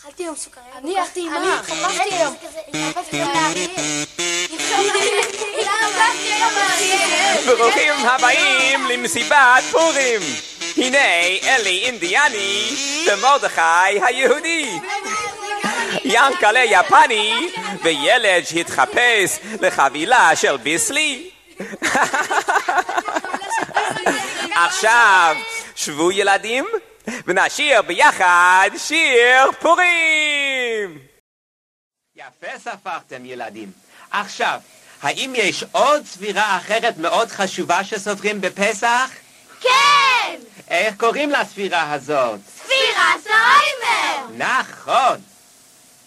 אכלתי היום סוכריה. אני אכלתי עם מה? חפשתי היום. ברוכים הבאים למסיבת פורים. הנה אלי אינדיאני ומרדכי היהודי, ינקלה יפני וילד שהתחפש לחבילה של ביסלי. עכשיו שבו ילדים ונשיר ביחד שיר פורים. יפה ספרתם ילדים. עכשיו, האם יש עוד ספירה אחרת מאוד חשובה שסופרים בפסח? כן! איך קוראים לספירה הזאת? ספירת העומר! נכון.